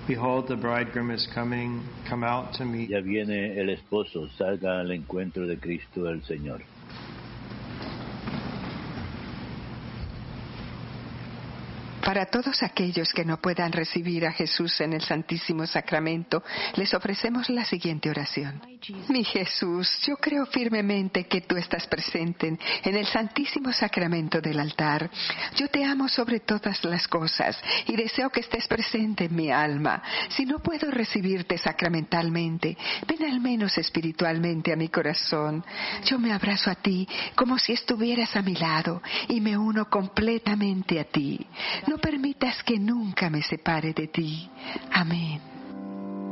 Behold, the bridegroom is coming, come out to meet. Ya viene el esposo, salga al encuentro de Cristo el Señor. Para todos aquellos que no puedan recibir a Jesús en el Santísimo Sacramento, les ofrecemos la siguiente oración. Mi Jesús, yo creo firmemente que tú estás presente en el Santísimo Sacramento del altar. Yo te amo sobre todas las cosas y deseo que estés presente en mi alma. Si no puedo recibirte sacramentalmente, ven al menos espiritualmente a mi corazón. Yo me abrazo a ti como si estuvieras a mi lado y me uno completamente a ti. No permitas que nunca me separe de ti. Amén.